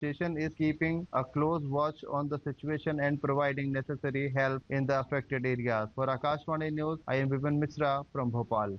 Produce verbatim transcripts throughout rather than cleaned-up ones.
station is keeping a close watch on the situation and providing necessary help in the affected areas. For Akashvani News, I am Vipin Mishra from Bhopal.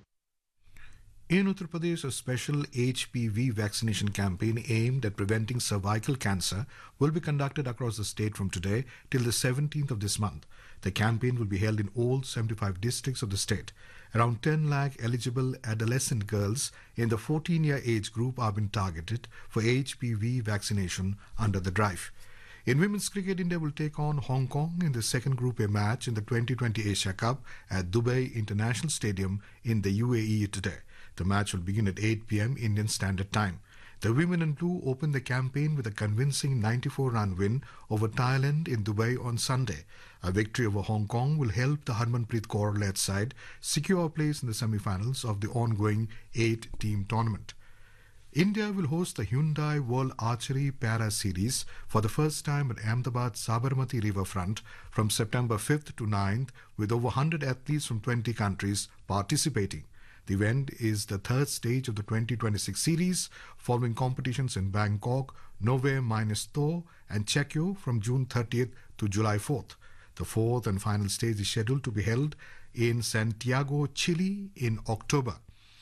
In Uttar Pradesh, a special H P V vaccination campaign aimed at preventing cervical cancer will be conducted across the state from today till the seventeenth of this month. The campaign will be held in all seventy-five districts of the state. Around ten lakh eligible adolescent girls in the fourteen-year age group are being targeted for H P V vaccination under the drive. In women's cricket, India will take on Hong Kong in the second Group A match in the twenty twenty Asia Cup at Dubai International Stadium in the U A E today. The match will begin at eight p m Indian Standard Time. The women in blue opened the campaign with a convincing ninety-four run win over Thailand in Dubai on Sunday. A victory over Hong Kong will help the Harmanpreet Kaur-led side secure a place in the semi-finals of the ongoing eight-team tournament. India will host the Hyundai World Archery Para Series for the first time at Ahmedabad Sabarmati Riverfront from September fifth to ninth, with over one hundred athletes from twenty countries participating. The event is the third stage of the twenty twenty-six series, following competitions in Bangkok, Nove Mesto, and Czechia from June thirtieth to July fourth. The fourth and final stage is scheduled to be held in Santiago, Chile in October.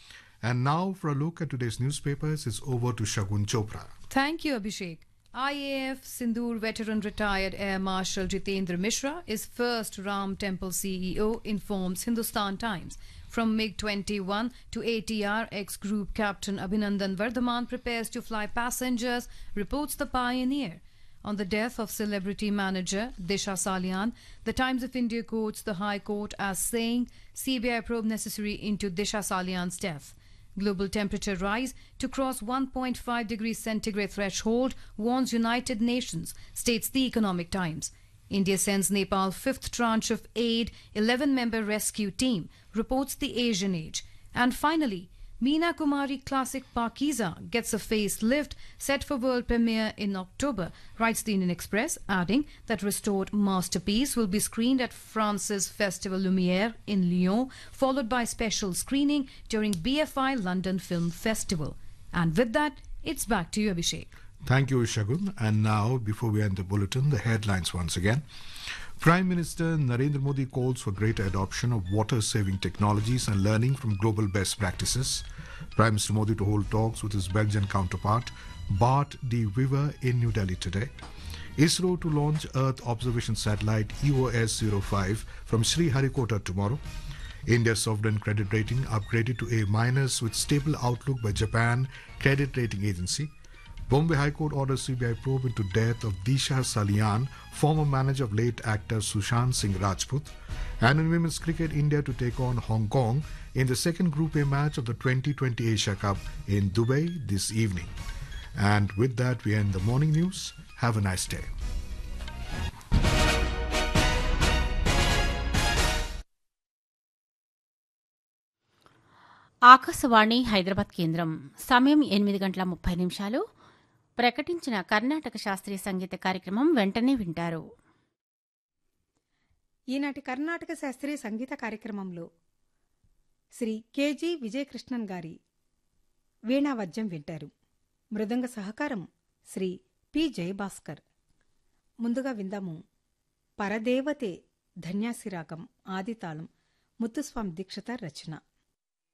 And now for a look at today's newspapers, it's over to Shagun Chopra. Thank you, Abhishek. I A F Sindoor veteran retired Air Marshal Jitendra Mishra is first Ram Temple C E O, informs Hindustan Times. From MiG twenty-one to A T R, ex-group captain Abhinandan Vardhaman prepares to fly passengers, reports the Pioneer. On the death of celebrity manager Disha Salian, the Times of India quotes the High Court as saying C B I probe necessary into Disha Salian's death. Global temperature rise to cross one point five degrees centigrade threshold, warns United Nations, states the Economic Times. India sends Nepal fifth tranche of aid, eleven-member rescue team, reports the Asian Age. And finally, Meena Kumari classic Pakiza gets a facelift, set for world premiere in October, writes the Indian Express, adding that restored masterpiece will be screened at France's Festival Lumiere in Lyon, followed by special screening during B F I London Film Festival. And with that, it's back to you, Abhishek. Thank you, Shagun. And now, before we end the bulletin, the headlines once again. Prime Minister Narendra Modi calls for greater adoption of water-saving technologies and learning from global best practices. Prime Minister Modi to hold talks with his Belgian counterpart, Bart de Wever, in New Delhi today. ISRO to launch Earth observation satellite E O S zero five from Sriharikota tomorrow. India's sovereign credit rating upgraded to A minus with stable outlook by Japan Credit Rating Agency. Bombay High Court orders C B I probe into death of Disha Salian, former manager of late actor Sushant Singh Rajput. And in women's cricket, India to take on Hong Kong in the second Group A match of the twenty twenty Asia Cup in Dubai this evening. And with that, we end the morning news. Have a nice day. Akashvani Hyderabad కేంద్రం సమయం ఎనిమిది గంటల ముప్పై నిమిషాలు. ప్రకటించిన కర్ణాటక శాస్త్రీయ సంగీత కార్యక్రమం వెంటనే వింటారు. ఈనాటి కర్ణాటక శాస్త్రీయ సంగీత కార్యక్రమంలో శ్రీ కెజి విజయకృష్ణన్ గారి వీణావాద్యం వింటారు. మృదంగ సహకారం శ్రీ పి జయభాస్కర్. ముందుగా విందాము పరదేవతే ధన్యాసిరాగం ఆదితాళం ముత్తుస్వామి దీక్షిత రచన.